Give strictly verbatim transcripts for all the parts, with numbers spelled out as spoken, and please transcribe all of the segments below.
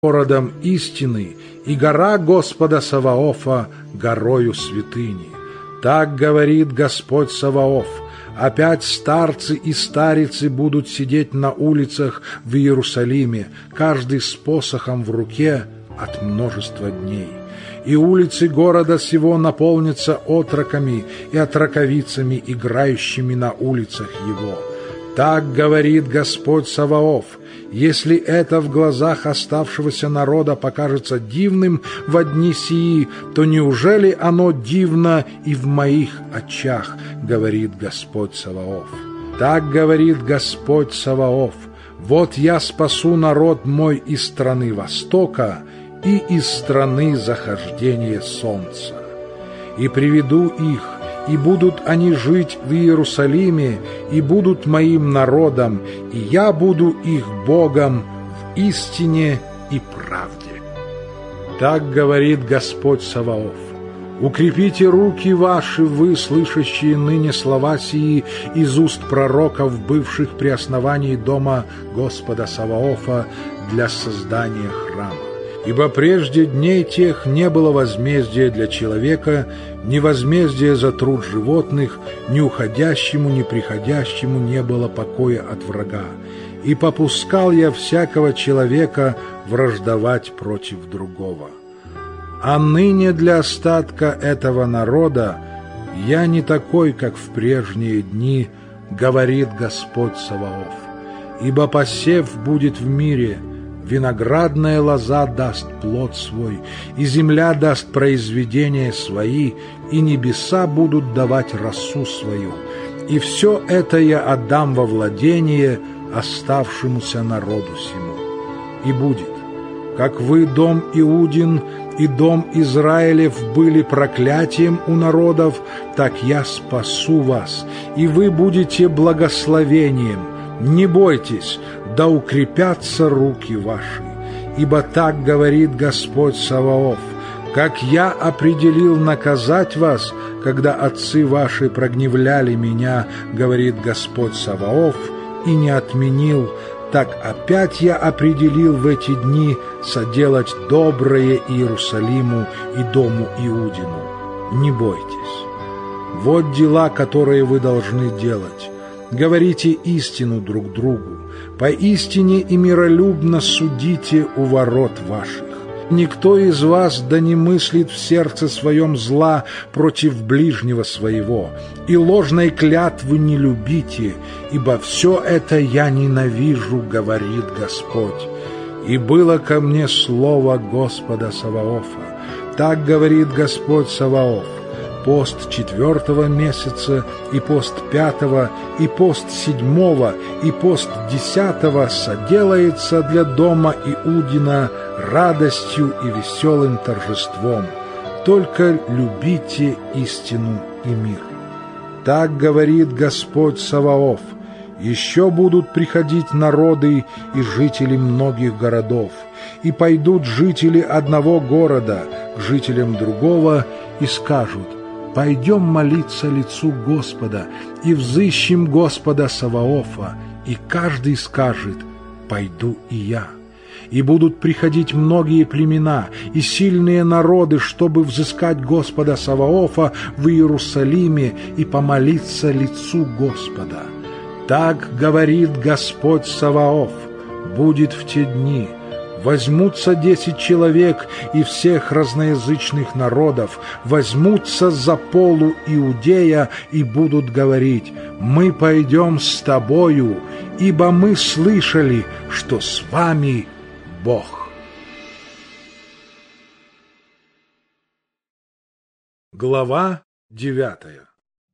городом истины, и гора Господа Саваофа горою святыни. Так говорит Господь Саваоф: опять старцы и старицы будут сидеть на улицах в Иерусалиме, каждый с посохом в руке от множества дней. И улицы города сего наполнятся отроками и отроковицами, играющими на улицах его. Так говорит Господь Саваоф: если это в глазах оставшегося народа покажется дивным во дни сии, то неужели оно дивно и в моих очах, говорит Господь Саваоф. Так говорит Господь Саваоф: вот я спасу народ мой из страны востока и из страны захождения солнца, и приведу их, и будут они жить в Иерусалиме, и будут моим народом, и я буду их Богом в истине и правде. Так говорит Господь Саваоф: укрепите руки ваши, вы, слышащие ныне слова сии из уст пророков, бывших при основании дома Господа Саваофа для создания храма. Ибо прежде дней тех не было возмездия для человека, ни возмездия за труд животных, ни уходящему, ни приходящему не было покоя от врага. И попускал я всякого человека враждовать против другого. А ныне для остатка этого народа я не такой, как в прежние дни, говорит Господь Саваоф. Ибо посев будет в мире, виноградная лоза даст плод свой, и земля даст произведения свои, и небеса будут давать росу свою. И все это я отдам во владение оставшемуся народу сему. И будет, как вы, дом Иудин и дом Израилев, были проклятием у народов, так я спасу вас, и вы будете благословением. Не бойтесь, да укрепятся руки ваши. Ибо так говорит Господь Саваоф: как я определил наказать вас, когда отцы ваши прогневляли меня, говорит Господь Саваоф, и не отменил, так опять я определил в эти дни соделать доброе Иерусалиму и дому Иудину. Не бойтесь. Вот дела, которые вы должны делать. Говорите истину друг другу, поистине и миролюбно судите у ворот ваших. Никто из вас да не мыслит в сердце своем зла против ближнего своего, и ложной клятвы не любите, ибо все это я ненавижу, говорит Господь. И было ко мне слово Господа Саваофа. Так говорит Господь Саваоф: пост четвертого месяца, и пост пятого, и пост седьмого, и пост десятого соделается для дома Иудина радостью и веселым торжеством. Только любите истину и мир. Так говорит Господь Саваоф: еще будут приходить народы и жители многих городов, и пойдут жители одного города к жителям другого и скажут: пойдем молиться лицу Господа и взыщем Господа Саваофа, и каждый скажет: пойду и я. И будут приходить многие племена и сильные народы, чтобы взыскать Господа Саваофа в Иерусалиме и помолиться лицу Господа. Так говорит Господь Саваоф: будет в те дни, возьмутся десять человек и всех разноязычных народов, возьмутся за полу Иудея и будут говорить: мы пойдем с тобою, ибо мы слышали, что с вами Бог. Глава девятая.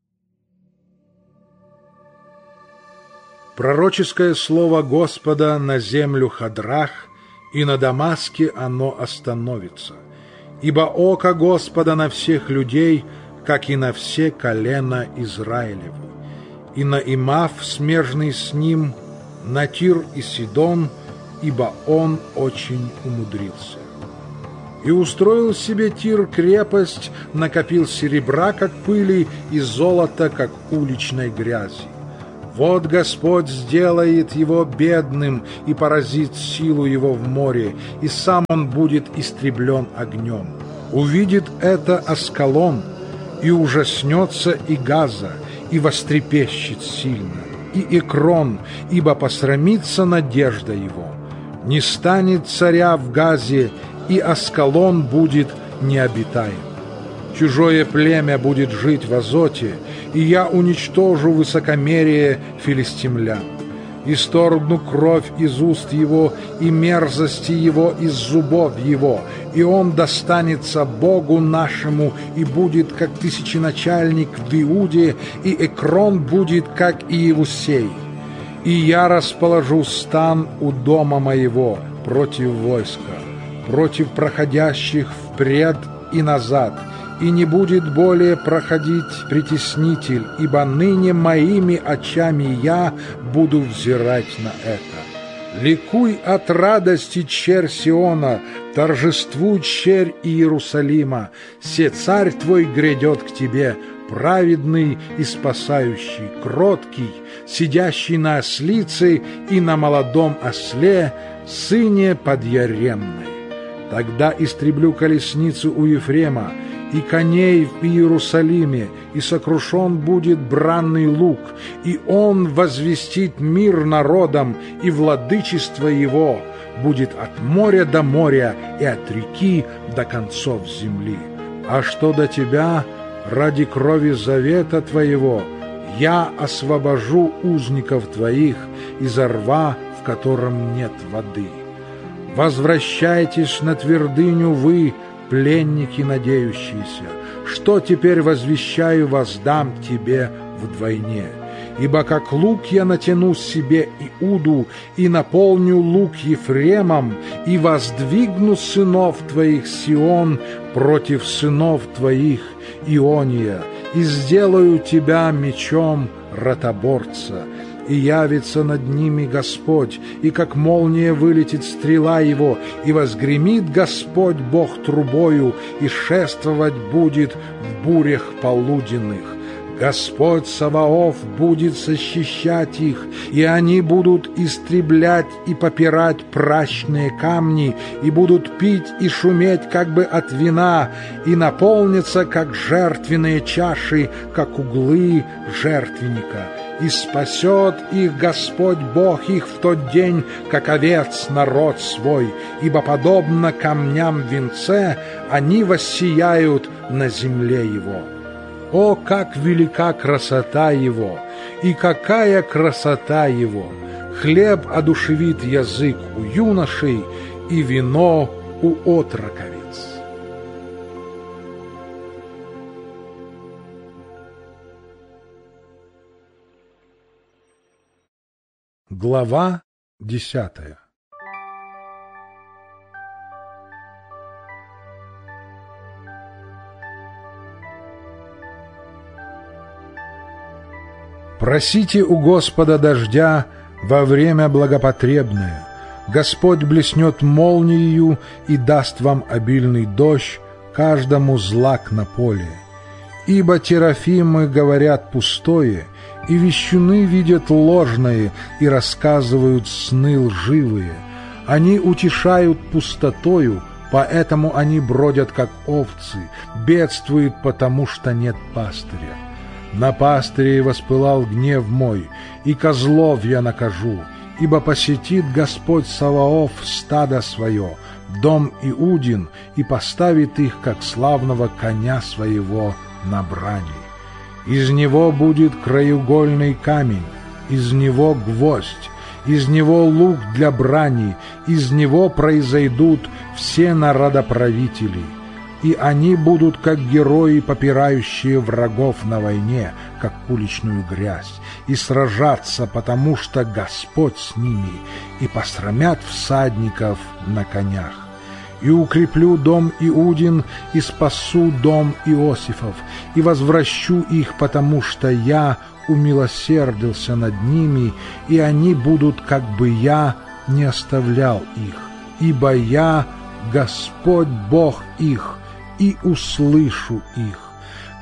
Пророческое слово Господа на землю Хадрах, и на Дамаске оно остановится. Ибо око Господа на всех людей, как и на все колена Израилевы. И на Имав, смежный с ним, на Тир и Сидон, ибо он очень умудрился. И устроил себе Тир крепость, накопил серебра, как пыли, и золота, как уличной грязи. Вот Господь сделает его бедным и поразит силу его в море, и сам он будет истреблен огнем. Увидит это Аскалон, и ужаснется и Газа, и вострепещет сильно, и Экрон, ибо посрамится надежда его. Не станет царя в Газе, и Аскалон будет необитаем. Чужое племя будет жить в Азоте, и я уничтожу высокомерие филистимлян. Исторгну кровь из уст его и мерзости его из зубов его, и он достанется Богу нашему и будет как тысяченачальник в Иуде, и Экрон будет как Иевусей. И я расположу стан у дома моего против войска, против проходящих впред и назад, и не будет более проходить притеснитель, ибо ныне моими очами я буду взирать на это. Ликуй от радости, черь Сиона, торжествуй, черь Иерусалима, се царь твой грядет к тебе, праведный и спасающий, кроткий, сидящий на ослице и на молодом осле, сыне подъяремной. Тогда истреблю колесницу у Ефрема, и коней в Иерусалиме, и сокрушен будет бранный лук, и он возвестит мир народам, и владычество его будет от моря до моря и от реки до концов земли. А что до тебя, ради крови завета твоего, я освобожу узников твоих из рва, в котором нет воды. Возвращайтесь на твердыню вы, пленники надеющиеся, что теперь возвещаю, воздам тебе вдвойне. Ибо как лук я натяну себе Иуду, и наполню лук Ефремом, и воздвигну сынов твоих Сион против сынов твоих Иония, и сделаю тебя мечом ротоборца, и явится над ними Господь, и как молния вылетит стрела его, и возгремит Господь Бог трубою, и шествовать будет в бурях полуденных. Господь Саваоф будет защищать их, и они будут истреблять и попирать прачные камни, и будут пить и шуметь как бы от вина, и наполнятся, как жертвенные чаши, как углы жертвенника. И спасет их Господь Бог их в тот день, как овец народ свой, ибо подобно камням в венце они воссияют на земле его. О, как велика красота его, и какая красота его! Хлеб одушевит язык у юношей, и вино у отроковиц. Глава десятая. Просите у Господа дождя во время благопотребное. Господь блеснет молниею и даст вам обильный дождь, каждому злак на поле. Ибо терафимы говорят пустое, и вещуны видят ложное и рассказывают сны лживые. Они утешают пустотою, поэтому они бродят, как овцы, бедствуют, потому что нет пастыря. На пастырей воспылал гнев мой, и козлов я накажу, ибо посетит Господь Саваоф стадо свое, дом Иудин, и поставит их, как славного коня своего, на брани. Из него будет краеугольный камень, из него гвоздь, из него лук для брани, из него произойдут все народоправители. И они будут, как герои, попирающие врагов на войне, как уличную грязь, и сражаться, потому что Господь с ними, и посрамят всадников на конях. И укреплю дом Иудин, и спасу дом Иосифов, и возвращу их, потому что я умилосердился над ними, и они будут, как бы я не оставлял их, ибо я Господь Бог их, и услышу их.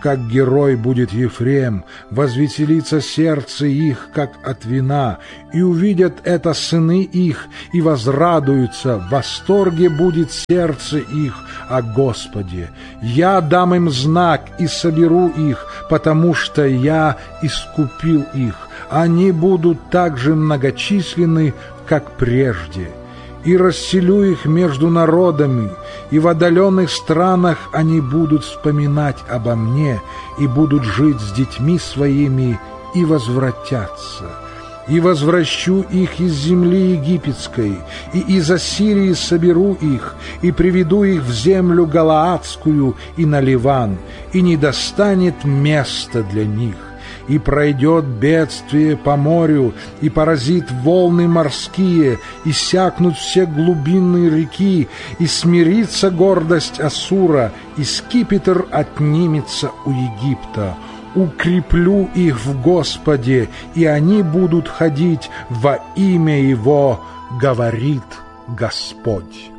как герой будет Ефрем, возвеселится сердце их, как от вина, и увидят это сыны их, и возрадуются, в восторге будет сердце их о Господе. Я дам им знак и соберу их, потому что я искупил их. Они будут так же многочисленны, как прежде. И расселю их между народами, и в отдаленных странах они будут вспоминать обо мне, и будут жить с детьми своими, и возвратятся. И возвращу их из земли египетской, и из Ассирии соберу их, и приведу их в землю Галаадскую и на Ливан, и не достанет места для них. И пройдет бедствие по морю, и поразит волны морские, и сякнут все глубинные реки, и смирится гордость Ассура, и скипетр отнимется у Египта. Укреплю их в Господе, и они будут ходить во имя Его, говорит Господь.